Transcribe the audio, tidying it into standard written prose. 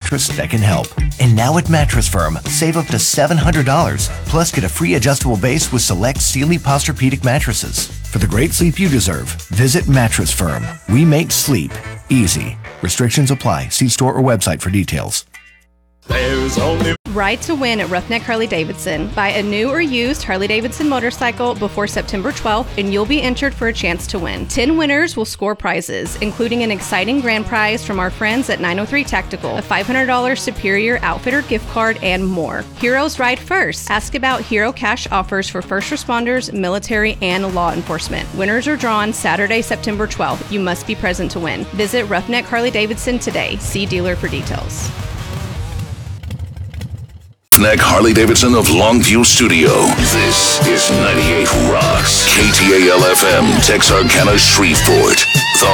mattress that can help. And now at Mattress Firm, save up to $700. Plus, get a free adjustable base with select Sealy Posturepedic mattresses. For the great sleep you deserve, visit Mattress Firm. We make sleep easy. Restrictions apply. See store or website for details. There's only Ride to win at Roughneck Harley-Davidson. Buy a new or used Harley-Davidson motorcycle before September 12th, and you'll be entered for a chance to win. 10 winners will score prizes, including an exciting grand prize from our friends at 903 Tactical, a $500 Superior Outfitter gift card, and more. Heroes ride first. Ask about Hero Cash offers for first responders, military, and law enforcement. Winners are drawn Saturday, September 12th. You must be present to win. Visit Roughneck Harley-Davidson today. See dealer for details. Roughneck Harley-Davidson of Longview Studio. This is 98 Rocks. KTAL FM, Texarkana, Shreveport.